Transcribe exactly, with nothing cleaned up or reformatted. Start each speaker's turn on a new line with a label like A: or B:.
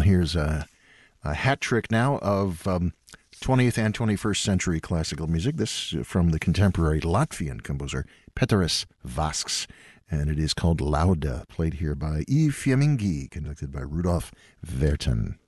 A: here's a, a hat trick now of um, twentieth and twenty-first century classical music. This from the contemporary Latvian composer Pēteris Vasks, and it is called Lauda, played here by Yves Fiammingi, conducted by Rudolf Vertin.